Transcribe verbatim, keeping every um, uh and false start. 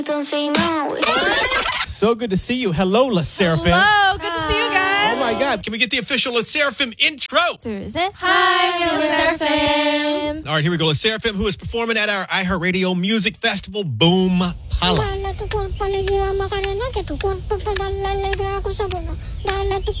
Don't say no. So good to see you. Hello, La Seraphim. Hello, good to see you guys. Oh my God. Can we get the official La Seraphim intro? 둘, 셋. Hi, we're La Seraphim. All right, here we go. La Seraphim, who is performing at our iHeartRadio Music Festival, Boom Pala.